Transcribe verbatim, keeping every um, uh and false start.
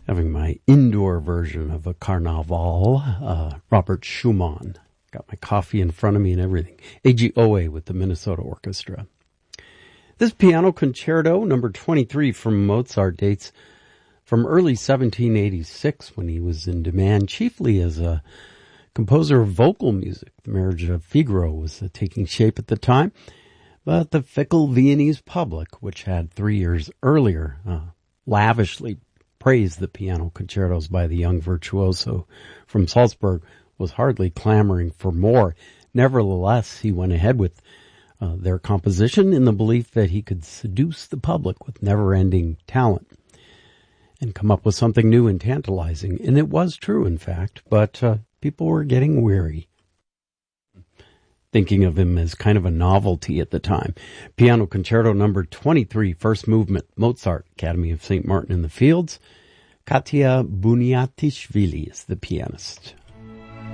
having my indoor version of a carnaval, uh, Robert Schumann. Got my coffee in front of me and everything. A G O A with the Minnesota Orchestra. This piano concerto, number twenty-three from Mozart, dates from early seventeen eighty-six, when he was in demand chiefly as a composer of vocal music. The Marriage of Figaro was uh, taking shape at the time, but the fickle Viennese public, which had three years earlier uh, lavishly praised the piano concertos by the young virtuoso from Salzburg, was hardly clamoring for more. Nevertheless, he went ahead with uh, their composition in the belief that he could seduce the public with never-ending talent and come up with something new and tantalizing. And it was true, in fact, but uh, people were getting weary, thinking of him as kind of a novelty at the time. Piano Concerto number twenty-three, first movement, Mozart, Academy of Saint Martin in the Fields. Katia Buniatishvili is the pianist.